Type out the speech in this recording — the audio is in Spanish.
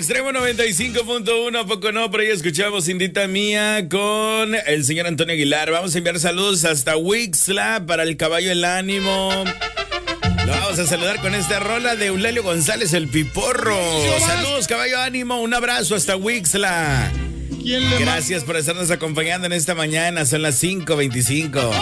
Extremo 95.1, ¿a poco no? Por ahí escuchamos Indita Mía con el señor Antonio Aguilar. Vamos a enviar saludos hasta Wixla para el caballo El Ánimo. Lo vamos a saludar con esta rola de Eulalio González, el Piporro. Saludos, caballo Ánimo, un abrazo hasta Wixla. Gracias por estarnos acompañando en esta mañana, son las 5:25.